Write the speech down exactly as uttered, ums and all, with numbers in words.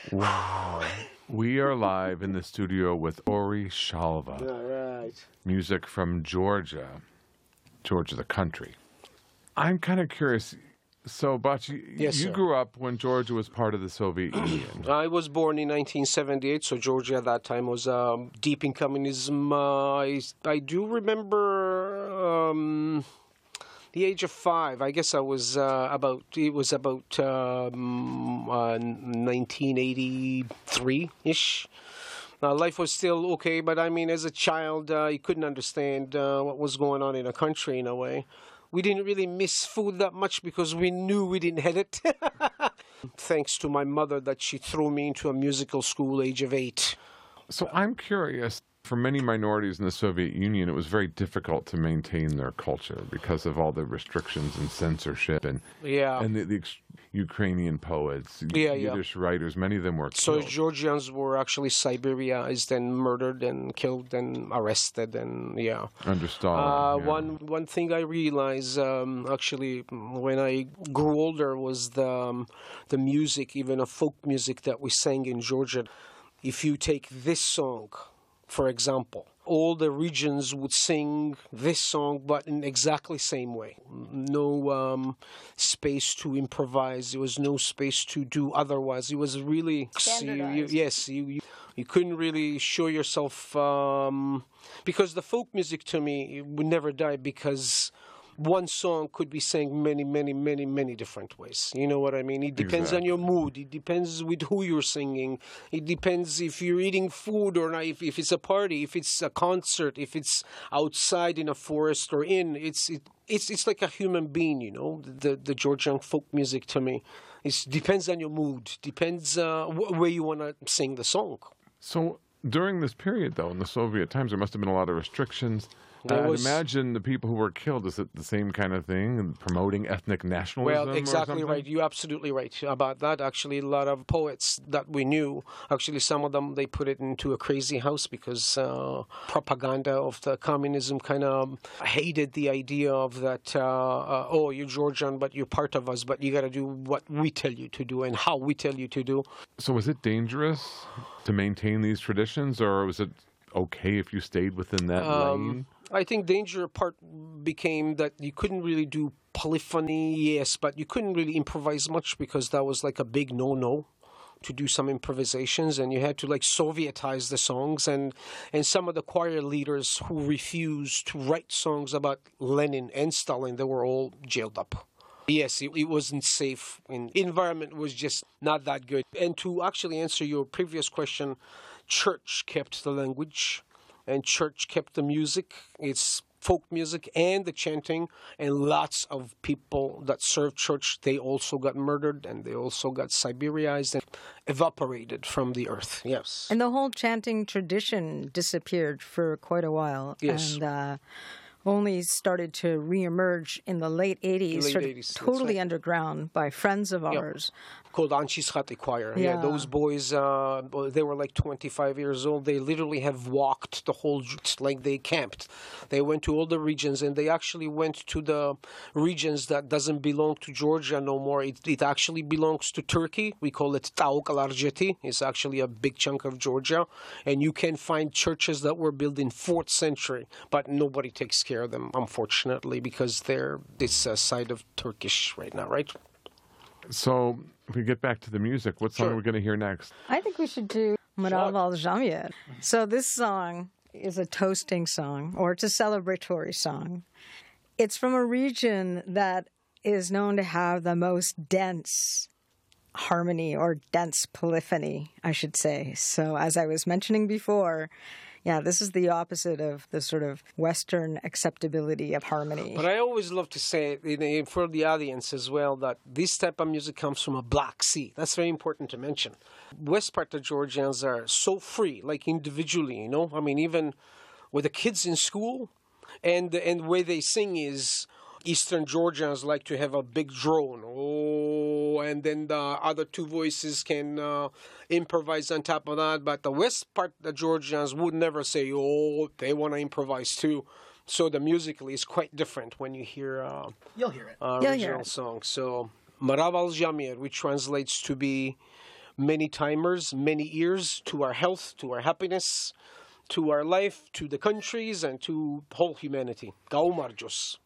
Wow. We are live in the studio with Ori Shalva. All right. Music from Georgia, Georgia the country. I'm kind of curious. So, Bachi, Yes, you sir. grew up when Georgia was part of the Soviet Union. I was born in nineteen seventy-eight, so Georgia at that time was um, deep in communism. Uh, I, I do remember um, the age of five. I guess I was uh, about, it was about um, uh, nineteen eighty-three-ish. Uh, life was still okay, but I mean, as a child, uh, you couldn't understand uh, what was going on in a country in a way. We didn't really miss food that much because we knew we didn't have it. Thanks to my mother that she threw me into a musical school age of eight. So I'm curious, for many minorities in the Soviet Union, it was very difficult to maintain their culture because of all the restrictions and censorship and Yeah. and the, the ex- Ukrainian poets, Yeah, yeah. Yiddish writers, many of them were So killed. Georgians were actually Siberiaized and murdered and killed and arrested and yeah. Under Uh, Stalin. yeah. One one thing I realized um, actually when I grew older was the um, the music, even a folk music that we sang in Georgia. If you take this song, for example, all the regions would sing this song, but in exactly same way. No um, space to improvise. There was no space to do otherwise. It was really you, you, Standardized. yes. You, you you couldn't really show yourself um, because the folk music to me would never die because one song could be sang many, many, many, many different ways. You know what I mean? It depends on Exactly. your mood. It depends with who you're singing. It depends if you're eating food or not. If, if it's a party, if it's a concert, if it's outside in a forest or in. It's it, it's it's like a human being. You know, the the Georgian folk music to me. It depends on your mood. Depends uh, wh- where you want to sing the song. So during this period, though, in the Soviet times, there must have been a lot of restrictions. There I'd was- imagine the people who were killed, is it the same kind of thing, promoting ethnic nationalism? Well, or exactly something? right. You're absolutely right about that. Actually, a lot of poets that we knew, actually, some of them, they put it into a crazy house because uh, propaganda of the communism kind of hated the idea of that, uh, uh, oh, you're Georgian, but you're part of us, but you got to do what we tell you to do and how we tell you to do. So was it dangerous to maintain these traditions, or was it okay if you stayed within that Um, lane? I think danger part became that you couldn't really do polyphony, yes, but you couldn't really improvise much because that was like a big no-no to do some improvisations, and you had to like Sovietize the songs, and and some of the choir leaders who refused to write songs about Lenin and Stalin, they were all jailed up. Yes, it, it wasn't safe, and environment was just not that good. And to actually answer your previous question, church kept the language, and church kept the music. It's folk music and the chanting, and lots of people that served church, they also got murdered, and they also got Siberiaized and evaporated from the earth. Yes. And the whole chanting tradition disappeared for quite a while. Yes. And uh, only started to reemerge in the late eighties, Late sort of eighties, that's totally right. underground by friends of ours. Called Anchischate Choir. Yeah, Yeah. those boys, uh, they were like twenty-five years old. They literally have walked the whole, like they camped. They went to all the regions, and they actually went to the regions that doesn't belong to Georgia no more. It, it actually belongs to Turkey. We call it Tauk Alarjeti. It's actually a big chunk of Georgia. And you can find churches that were built in fourth century, but nobody takes care of them, unfortunately, because they're this uh, side of Turkish right now, right? So if we get back to the music, what song Sure. are we going to hear next? I think we should do Marav al Jamir. So this song is a toasting song, or it's a celebratory song. It's from a region that is known to have the most dense harmony or dense polyphony, I should say. So as I was mentioning before, yeah, this is the opposite of the sort of Western acceptability of harmony. But I always love to say you know, for the audience as well that this type of music comes from a Black Sea. That's very important to mention. West part of Georgians are so free, like individually, you know. I mean, even with the kids in school, and and the way they sing is Eastern Georgians like to have a big drone. Oh, and then the other two voices can uh, improvise on top of that. But the west part, the Georgians would never say, oh, they want to improvise too. So the musically is quite different when you hear uh, You'll hear it. uh, You'll hear original it. song. So Marav al Jamir, which translates to be many timers, many years to our health, to our happiness, to our life, to the countries, and to whole humanity. Gaumar Diyos.